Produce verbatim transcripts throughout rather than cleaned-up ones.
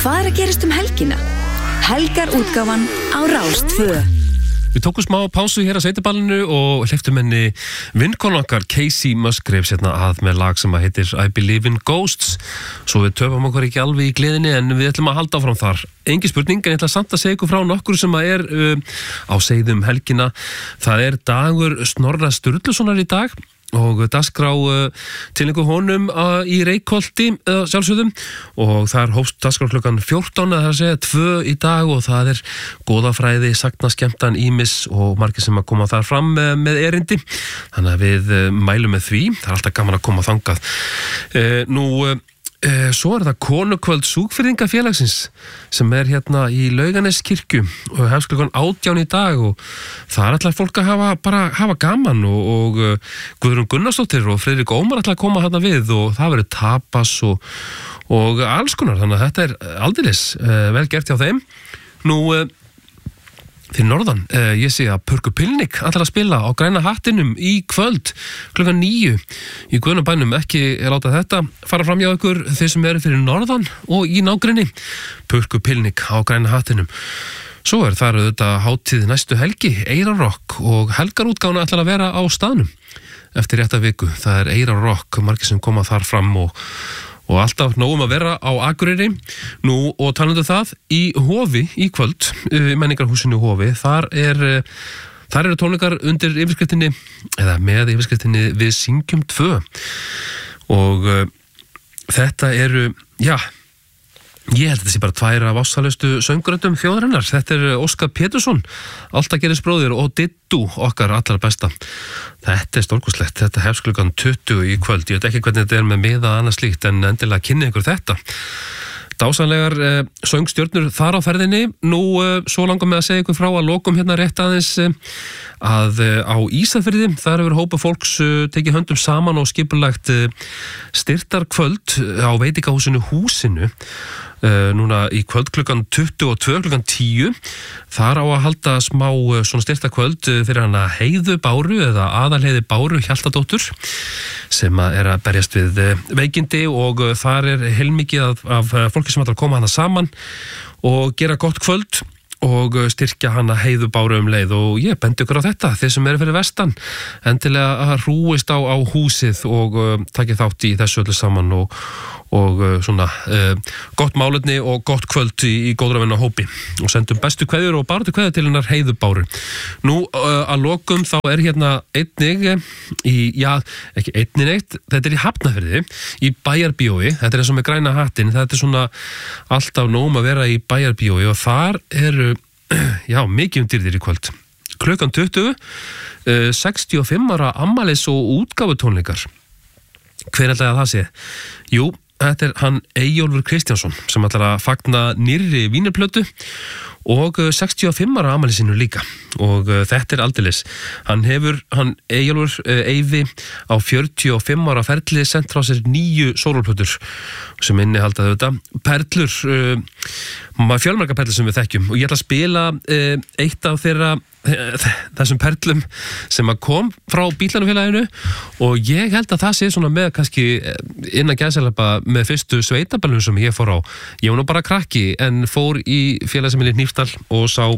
Hvað er að gerast um helgina? Helgar útgáfan á Rás tvö. Við tókum smá pásu hér að sveitaballinu og hleyptum henni vinkonu okkar Casey Musgraves hérna að með lag sem að heitir I Believe in Ghosts. Svo við töfum okkur ekki alveg í gleðinni en við ætlum að halda áfram þar. Engi spurning, en ég ætla samt að segja ykkur frá nokkur sem að er um, á seiðum helgina. Það er dagur Snorra Sturlusonar í dag og dagskrá uh, tilningu honum uh, í Reykholti uh, sjálfsögðum og það er hófst dagskrá klukkan fjórtán eða það er að segja tvö í dag og það er goðafræði, sagnaskemmtan, ýmis og margir sem að koma þar fram uh, með erindi, þannig að við uh, mælum með því, það er alltaf gaman að koma þangað. uh, Nú uh, Uh, svo er það konukvöld Súgfirðingafélagsins sem er hérna í Laugarneskirkju og hefst klukkan átján í dag og það er alltaf fólk að hafa, bara hafa gaman og, og uh, Guðrún Gunnarsdóttir og Friðrik Ómar alltaf að koma hérna við og það verður tapas og, og alls konar, þannig að þetta er aldeilis uh, vel gert hjá þeim. Nú uh, fyrir norðan, uh, ég sé að Purku Pilnik ætlar að spila á Græna hattinum í kvöld klukkan níu í Guðnabænum. Ekki er látað þetta fara fram hjá ykkur þeir sem eru fyrir norðan og í nágrenni. Purku Pilnik á Græna hattinum. Svo er það auðvitað hátíð næstu helgi, Eyrarrock, og helgarútgáfuna ætlar að vera á staðnum eftir rétta viku. Það er Eyrarrock, margir sem koma þar fram og og alltaf nógum að vera á Akureyri. Nú og talandi það í Hofi í kvöld, í menningarhúsinu Hofi, þar er þar eru tónleikar undir yfirskriftinni eða með yfirskriftinni Við syngjum tvö og uh, þetta eru, já ég held að þetta sé bara tvær af ástsælustu sönguröndum þjóðarinnar. Þetta er Óskar Pétursson, Alltaf gerist bróðir, og Dittu, okkar allar besta. Þetta er stórkostlegt, þetta hefst klukkan tuttugu í kvöld. Ég veit ekki hvernig þetta er með miða annað slíkt en endilega kynni ykkur þetta. Dásanlegar eh, söngstjörnur þar á ferðinni. Nú eh, svo langar mig að segja ykkur frá að lokum hérna rétt aðeins eh, að eh, á Ísafirði þar hefur hópa fólks eh, tekið höndum saman og skipulagt eh, styrtarkvöld á veitingahúsinu Húsinu. Uh, núna í kvöld klukkan tuttugu og tvö klukkan tíu. Þar á að halda smá uh, svona styrtakvöld uh, fyrir hana Heiðu Báru eða Aðalheiði Báru Hjaltadóttur sem að er að berjast við uh, veikindi og uh, þar er heilmikið af, af fólki sem ætlar að koma hana saman og gera gott kvöld og styrkja hana Heiðu Báru um leið og ég bendi ykkur á þetta, þeir sem eru fyrir vestan endilega að hrúist á, á húsið og uh, takið þátt í þessu öllu saman og og uh, svona uh, gott málefni og gott kvöld í, í góðravinna hópi og sendum bestu kveðjur og baráttu kveðjur til hennar Heiðu Báru. Nú uh, að lokum þá er hérna einnig í, já, ekki einnig neitt, þetta er í Hafnarfirði í Bæjarbíói, þetta er eins og með Græna hattinn, þetta er svona alltaf nóg að vera í Bæjarbíói og þar eru, já, mikið um dýrðir í kvöld. Klukkan tuttugu, uh, sextíu og fimm ára afmælis og útgáfutónleikar. Hver ætlaði að það sé? Jú, þetta er hann Eyjólfur Kristjánsson sem ætlar að fagna nýrri vínarplötu og sextíu og fimm ára afmæli sínu líka og uh, þetta er aldeilis. Hann hefur, hann Eyjólfur uh, Eyvi á fjörutíu og fimm ára ferli sent frá sér níu sólóplötur sem innihalda þetta perlur, uh, fjölmarga perlur sem við þekkjum og ég ætla að spila uh, eitt af þeirra þessum perlum sem að kom frá Bítlanafélaginu og ég held að það sé svona með kannski innan gæðsælapa með fyrstu sveitaballum sem ég fór á. Ég var nú bara krakki en fór í félagsheimili Hnífsdal og sá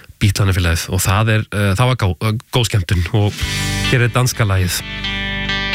Bítlanafélagið og það er, uh, það var gó, uh, góð skemmtun og hér er danska lagið.